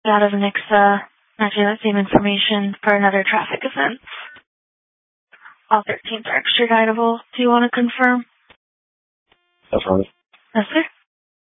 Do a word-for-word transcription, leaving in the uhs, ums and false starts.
out of Nixa, matching that same information for another traffic offense. All thirteens are extraditable. Do you want to confirm? That's right. Yes, sir.